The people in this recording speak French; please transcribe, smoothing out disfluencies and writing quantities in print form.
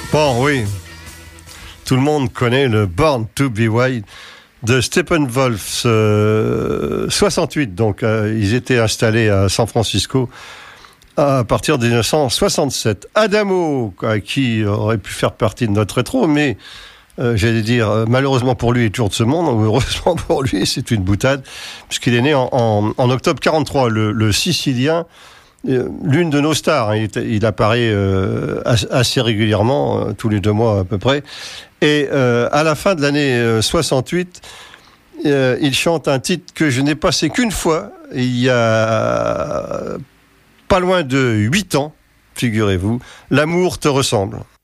Bon, oui. Tout le monde connaît le Born to be Wild de Steppenwolf 68. Donc, ils étaient installés à San Francisco à partir de 1967. Adamo, qui aurait pu faire partie de notre rétro, mais j'allais dire, malheureusement pour lui, il est toujours de ce monde, ou heureusement pour lui, c'est une boutade, puisqu'il est né en octobre 43, le Sicilien, l'une de nos stars. Il apparaît assez régulièrement, tous les 2 mois à peu près. Et à la fin de l'année 68, il chante un titre que je n'ai passé qu'une fois, il y a pas loin de 8 ans, figurez-vous, L'amour te ressemble.